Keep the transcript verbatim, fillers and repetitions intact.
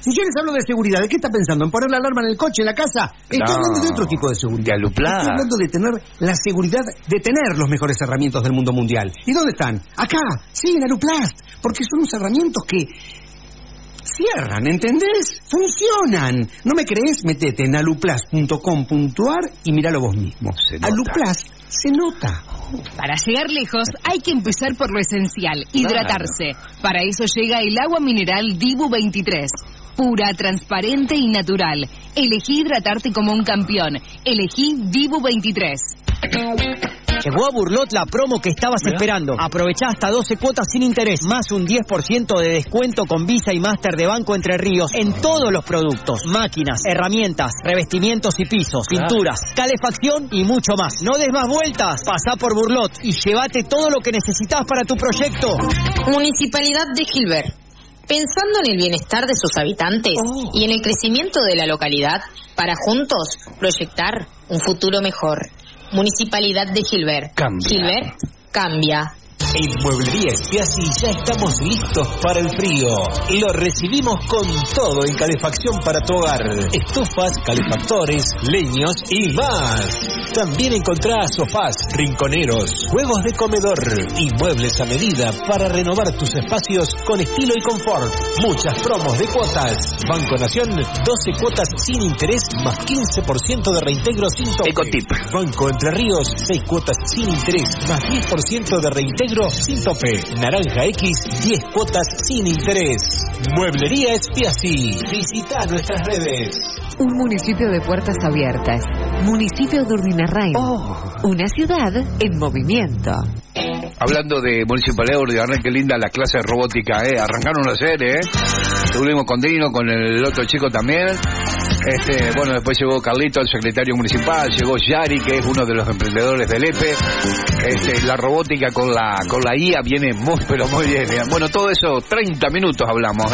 Si yo les hablo de seguridad, ¿de qué está pensando? ¿En poner la alarma en el coche, en la casa? Estoy No, hablando de otro tipo de seguridad. de Alupla. Estoy hablando de tener la seguridad de tener los mejores herramientas del mundo mundial. ¿Y dónde están? Acá, sí, en Aluplast. Porque son unos herramientas que cierran, ¿entendés? Funcionan. ¿No me crees? Metete en aluplast punto com punto ar y míralo vos mismo. Aluplast se nota. Para llegar lejos hay que empezar por lo esencial, hidratarse. Para eso llega el agua mineral Dibu veintitrés. Pura, transparente y natural. Elegí hidratarte como un campeón. Elegí Dibu veintitrés. Llegó a Burlot la promo que estabas ¿Mira? esperando. Aprovechá hasta doce cuotas sin interés, más un diez por ciento de descuento con Visa y Master de Banco Entre Ríos en todos los productos. Máquinas, herramientas, revestimientos y pisos, claro. pinturas, calefacción y mucho más. No des más vueltas. Pasá por Burlot y llévate todo lo que necesitas para tu proyecto. Municipalidad de Gilbert. Pensando en el bienestar de sus habitantes oh. y en el crecimiento de la localidad, para juntos proyectar un futuro mejor. Municipalidad de Gilbert. Cambia. Gilbert, cambia. En Mueblería Spiazzi ya estamos listos para el frío. Lo recibimos con todo en calefacción para tu hogar. Estufas, calefactores, leños y más. También encontrás sofás, rinconeros, juegos de comedor y muebles a medida para renovar tus espacios con estilo y confort. Muchas promos de cuotas. Banco Nación, doce cuotas sin interés más quince por ciento de reintegro sin tope. Ecotip. Banco Entre Ríos, seis cuotas sin interés más diez por ciento de reintegro sin tope. Naranja X, diez cuotas sin interés. Mueblería Spiazzi. Visita nuestras redes. Un municipio de puertas abiertas. Municipio de Urdinarrain. Oh. Una ciudad en movimiento. Hablando de Municipalidad de Urdinarrain, qué linda la clase de robótica, ¿eh? Arrancaron a hacer, ¿eh? Estuvimos con Dino, con el otro chico también. Este, bueno, después llegó Carlito, el secretario municipal, llegó Yari, que es uno de los emprendedores del E P E. Este, la robótica con la con la I A viene muy, pero muy bien. Bueno, todo eso, treinta minutos hablamos.